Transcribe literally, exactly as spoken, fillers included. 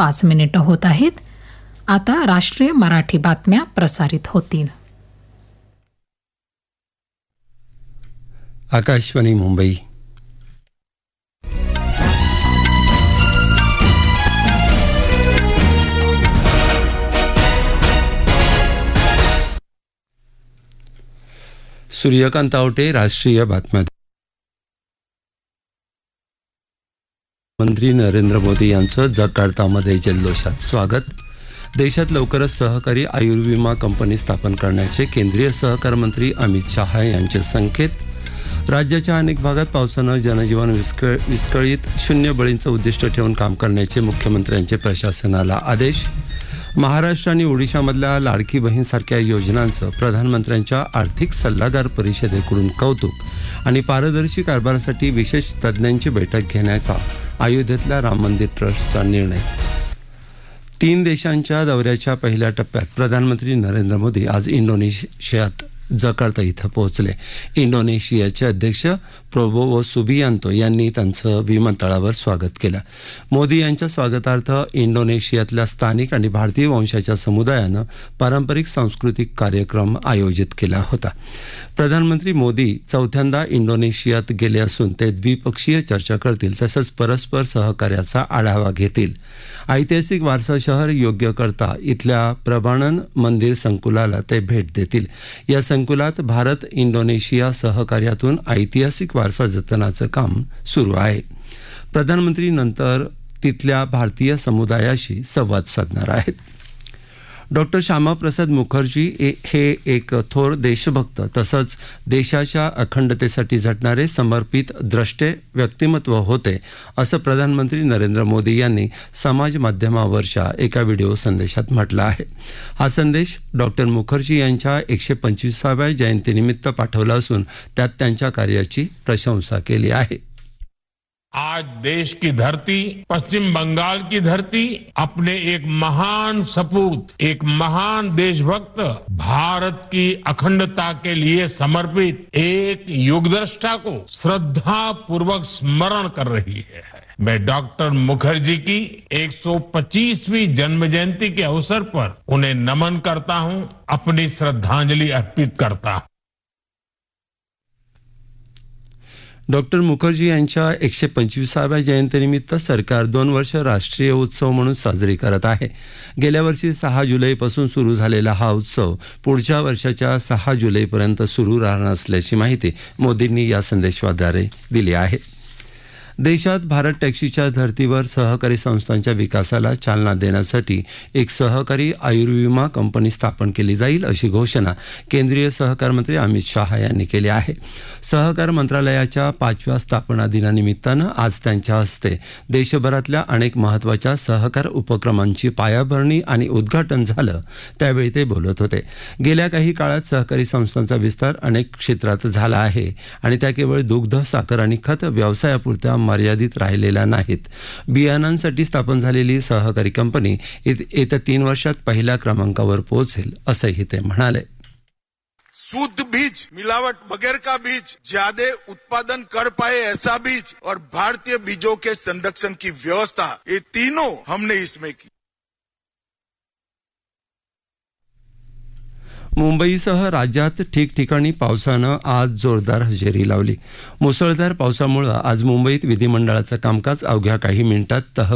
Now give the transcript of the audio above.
पाच मिनिटं होत आहेत. आता राष्ट्रीय मराठी बातम्या प्रसारित होतील. आकाशवाणी मुंबई. सूर्यकांत आवटे, राष्ट्रीय बातम्या. मंत्री नरेंद्र मोदी यांचं जकार्तामध्ये जल्लोषात स्वागत. देशात लवकरच सहकारी आयुर्विमा कंपनी स्थापन करण्याचे केंद्रीय सहकार मंत्री अमित शहा यांचे संकेत. राज्याच्या अनेक भागात पावसानं जनजीवन विस्कळ विस्कळीत शून्य बळींचं उद्दिष्ट ठेवून काम करण्याचे मुख्यमंत्र्यांचे प्रशासनाला आदेश. महाराष्ट्र आणि ओडिशामधल्या लाडकी बहीणसारख्या योजनांचं प्रधानमंत्र्यांच्या आर्थिक सल्लागार परिषदेकडून कौतुक आणि पारदर्शी कारभारासाठी विशेष तज्ज्ञांची बैठक घेण्याचा अयोध्येतल्या राम मंदिर ट्रस्टचा निर्णय. तीन देशांच्या दौऱ्याच्या पहिल्या टप्प्यात प्रधानमंत्री नरेंद्र मोदी आज इंडोनेशियात जकार्ता इथं पोहोचले. इंडोनेशियाचे अध्यक्ष प्रोबोवो सुबियांतो यांनी त्यांचं विमानतळावर स्वागत केलं. मोदी यांच्या स्वागतार्थ इंडोनेशियातल्या स्थानिक आणि भारतीय वंशाच्या समुदायानं पारंपरिक सांस्कृतिक कार्यक्रम आयोजित केला होता. प्रधानमंत्री मोदी चौथ्यांदा इंडोनेशियात गेले असून ते द्विपक्षीय चर्चा करतील, तसंच परस्पर सहकार्याचा आढावा घेतील. ऐतिहासिक वारसा शहर योग्यकर्ता इथल्या प्रभाणन मंदिर संकुलाला ते भेट देतील. या संकुलात भारत इंडोनेशिया सहकार्यातून ऐतिहासिक वारसा जतनाचं काम सुरू आहे. प्रधानमंत्री नंतर तिथल्या भारतीय समुदायाशी संवाद साधणार आहेत. डॉक्टर श्यामाप्रसाद मुखर्जी हे एक थोर देशभक्त तसंच देशाच्या अखंडतेसाठी झटणारे समर्पित द्रष्टे व्यक्तिमत्व होते, असं प्रधानमंत्री नरेंद्र मोदी यांनी समाज माध्यमावरच्या एका व्हिडिओ संदेशात म्हटलं आहे. हा संदेश डॉक्टर मुखर्जी यांच्या एकशे पंचवीसाव्या जयंतीनिमित्त पाठवला असून त्यात त्यांच्या कार्याची प्रशंसा केली आहे. आज देश की धरती, पश्चिम बंगाल की धरती, अपने एक महान सपूत, एक महान देशभक्त, भारत की अखंडता के लिए समर्पित एक युगदृष्टा को श्रद्धा पूर्वक स्मरण कर रही है. मैं डॉक्टर मुखर्जी की एक सौ पच्चीसवीं जन्म जयंती के अवसर पर उन्हें नमन करता हूं, अपनी श्रद्धांजलि अर्पित करता हूं. डॉक्टर मुखर्जी यांच्या एकशे पंचवीसाव्या जयंतीनिमित्त सरकार दोन वर्ष राष्ट्रीय उत्सव म्हणून साजरी करत आहे. गेल्या वर्षी सहा जुलैपासून सुरू झालेला हा उत्सव पुढच्या वर्षाच्या सहा जुलैपर्यंत सुरू राहणार असल्याची माहिती मोदींनी या संदेशाद्वारे दिली आहे. देशात भारत टॅक्सीच्या धर्तीवर सहकारी संस्थांच्या विकासाला चालना देण्यासाठी एक सहकारी आयुर्विमा कंपनी स्थापन केली जाईल, अशी घोषणा केंद्रीय सहकार मंत्री अमित शहा यांनी केली आहे. सहकार मंत्रालयाच्या पाचव्या स्थापना दिनानिमित्तानं आज त्यांच्या हस्ते देशभरातल्या अनेक महत्त्वाच्या सहकार उपक्रमांची पायाभरणी आणि उद्घाटन झालं. त्यावेळी ते बोलत होते. गेल्या काही काळात सहकारी संस्थांचा विस्तार अनेक क्षेत्रात झाला आहे आणि त्या केवळ दुग्ध, साखर आणि खत व्यवसायापुरत्या मर्यादित राहिलेल्या नाहीत. बियाणांसाठी स्थापन झालेली सहकारी कंपनी येत्या तीन वर्षात पहिल्या क्रमांकावर पोहोचेल, असंही ते म्हणाले. शुद्ध बीज, मिलावट बगैर का बीज, ज्यादा उत्पादन कर पाए ऐसा बीज और भारतीय बीजों के संरक्षण की व्यवस्था, ये तीनों हमने इसमें की. मुंबईसह राज्यात ठिकठिकाणी पावसानं आज जोरदार हजेरी लावली. मुसळधार पावसामुळे आज मुंबईत विधिमंडळाचं कामकाज अवघ्या काही मिनिटात तह